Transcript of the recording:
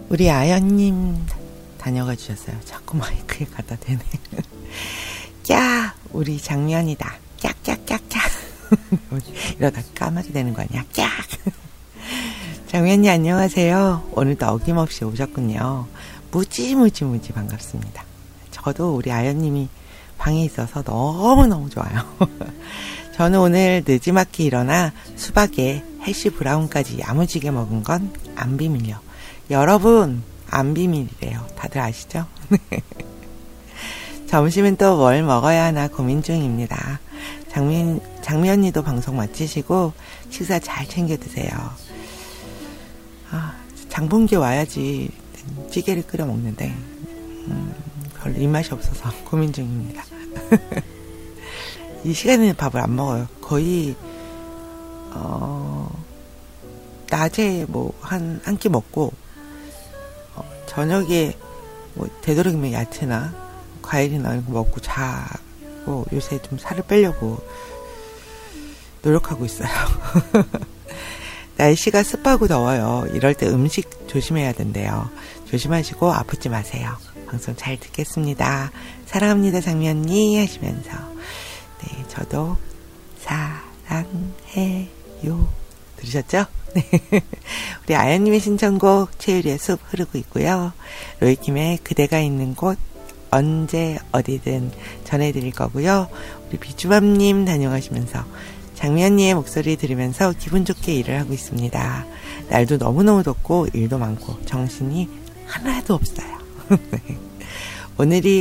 우리 아연님 다녀가 주셨어요. 자꾸 마이크에 갖다 대네. 꺄! 우리 장면이다. 깍깍깍깍. 이러다 까마귀 되는 거 아니야? 깍! 장면이 안녕하세요. 오늘도 어김없이 오셨군요. 무지 반갑습니다. 저도 우리 아연님이 방에 있어서 너무너무 좋아요. 저는 오늘 늦지막히 일어나 수박에 해시 브라운까지 야무지게 먹은 건 안 비밀요. 여러분, 안 비밀이래요. 다들 아시죠? 점심은 또 뭘 먹어야 하나 고민 중입니다. 장미 언니도 방송 마치시고 식사 잘 챙겨 드세요. 장본기 와야지 찌개를 끓여 먹는데 별로 입맛이 없어서 고민 중입니다. 이 시간에는 밥을 안 먹어요. 거의 낮에 뭐 한 끼 먹고 저녁에 뭐 되도록이면 야채나 과일이나 이런 거 먹고 자고 요새 좀 살을 빼려고 노력하고 있어요. 날씨가 습하고 더워요. 이럴 때 음식 조심해야 된대요. 조심하시고 아프지 마세요. 방송 잘 듣겠습니다. 사랑합니다 장미 언니 하시면서 네, 저도 사랑해요. 들으셨죠? 네. 우리 아연님의 신청곡 최유리의 숲 흐르고 있고요. 로이킴의 그대가 있는 곳 언제 어디든 전해드릴 거고요. 우리 비주맘님 다녀가시면서 장미 언니의 목소리 들으면서 기분 좋게 일을 하고 있습니다. 날도 너무너무 덥고 일도 많고 정신이 하나도 없어요. 오늘이